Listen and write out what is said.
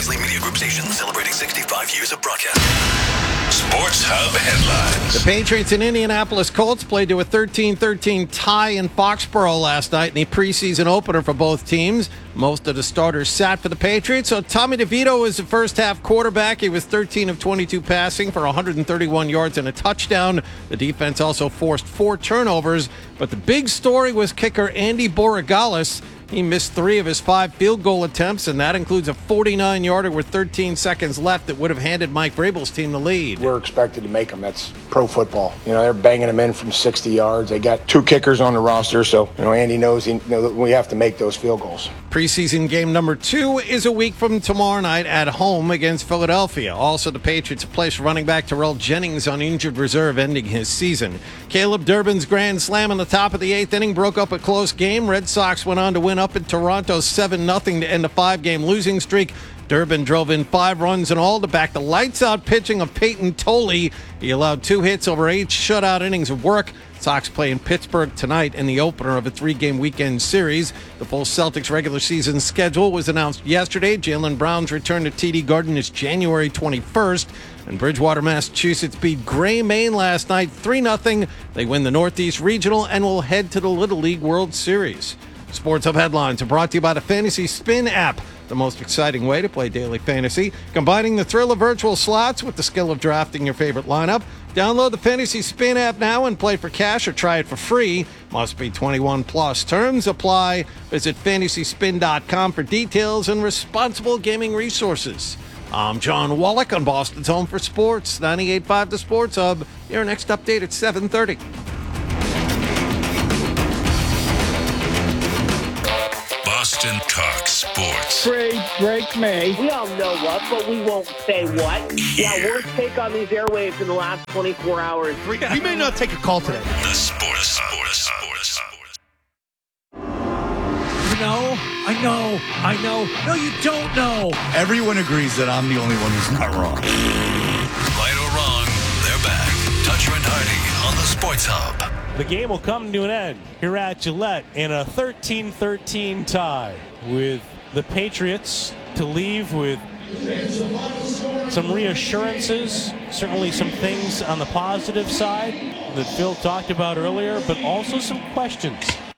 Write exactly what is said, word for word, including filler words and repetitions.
Legacy Media Group station celebrating sixty-five years of broadcast. Sports Hub headlines. The Patriots and Indianapolis Colts played to a thirteen thirteen tie in Foxborough last night in the preseason opener for both teams. Most of the starters sat for the Patriots, so Tommy DeVito was the first half quarterback. He was thirteen of twenty-two passing for one hundred thirty-one yards and a touchdown. The defense also forced four turnovers, but the big story was kicker Andy Borregales. He missed three of his five field goal attempts, and that includes a forty-nine yarder with thirteen seconds left that would have handed Mike Vrabel's team the lead. We're expected to make them. That's pro football. You know, they're banging them in from sixty yards. They got two kickers on the roster, so you know Andy knows he, you know, that we have to make those field goals. Preseason game number two is a week from tomorrow night at home against Philadelphia. Also, the Patriots placed running back Terrell Jennings on injured reserve, ending his season. Caleb Durbin's grand slam in the top of the eighth inning broke up a close game. Red Sox went on to win up in Toronto seven nothing to end a five-game losing streak. Durbin drove in five runs in all to back the lights-out pitching of Peyton Tolley. He allowed two hits over eight shutout innings of work. Sox play in Pittsburgh tonight in the opener of a three-game weekend series. The full Celtics regular season schedule was announced yesterday. Jaylen Brown's return to T D Garden is January twenty-first. And Bridgewater, Massachusetts beat Gray, Maine last night three nothing. They win the Northeast Regional and will head to the Little League World Series. Sports Hub headlines are brought to you by the Fantasy Spin app, the most exciting way to play daily fantasy, combining the thrill of virtual slots with the skill of drafting your favorite lineup. Download the Fantasy Spin app now and play for cash or try it for free. Must be twenty-one plus. Terms apply. Visit fantasy spin dot com for details and responsible gaming resources. I'm John Wallach on Boston's Home for Sports, ninety-eight point five The Sports Hub. Your next update at seven thirty. Boston Talk Sports. Trade break May. We all know what, but we won't say what. Yeah, Yeah. worst take on these airwaves in the last twenty-four hours. We may not take a call today. The Sports Sports Sports Sports. You know, I know, I know. No, you don't know. Everyone agrees that I'm the only one who's not wrong. Right or wrong, they're back. Toucher and Hardy on the Sports Hub. The game will come to an end here at Gillette in a thirteen thirteen tie, with the Patriots to leave with some reassurances, certainly some things on the positive side that Phil talked about earlier, but also some questions